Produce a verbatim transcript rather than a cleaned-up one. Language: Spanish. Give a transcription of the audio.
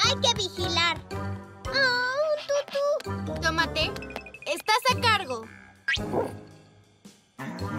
Hay que vigilar. ¡Oh, un tutú! Tómate. Estás a cargo.